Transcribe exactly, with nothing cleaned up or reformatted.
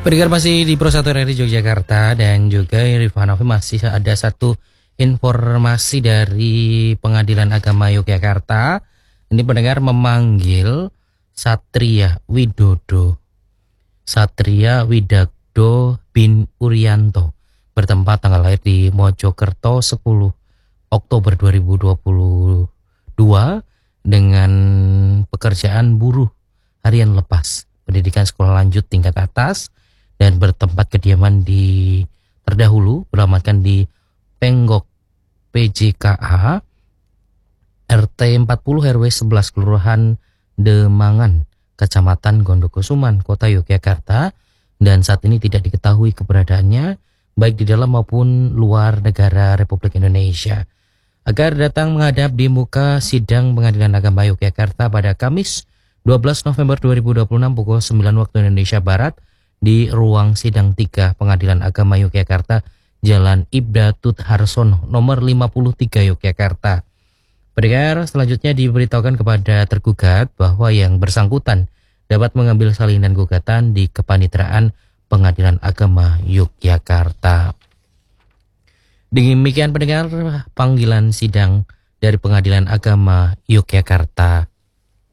Pendengar masih di Pro satu R R I Yogyakarta dan juga Rifanovi masih ada satu informasi dari Pengadilan Agama Yogyakarta. Ini pendengar memanggil Satria Widodo, Satria Widakdo bin Urianto, bertempat tanggal lahir di Mojokerto sepuluh Oktober dua ribu dua puluh dua dengan pekerjaan buruh harian lepas, pendidikan sekolah lanjut tingkat atas, dan bertempat kediaman di terdahulu beralamatkan di Penggok P J K A R T empat puluh R W sebelas Kelurahan Demangan, Kecamatan Gondokusuman, Kota Yogyakarta, dan saat ini tidak diketahui keberadaannya baik di dalam maupun luar negara Republik Indonesia. Agar datang menghadap di muka sidang Pengadilan Agama Yogyakarta pada Kamis dua belas November dua ribu dua puluh enam pukul sembilan waktu Indonesia Barat di ruang sidang tiga Pengadilan Agama Yogyakarta, Jalan Ibda Tut Harsono, nomor lima puluh tiga Yogyakarta. Pendengar, selanjutnya diberitahukan kepada tergugat bahwa yang bersangkutan dapat mengambil salinan gugatan di Kepanitraan Pengadilan Agama Yogyakarta. Demikian pendengar panggilan sidang dari Pengadilan Agama Yogyakarta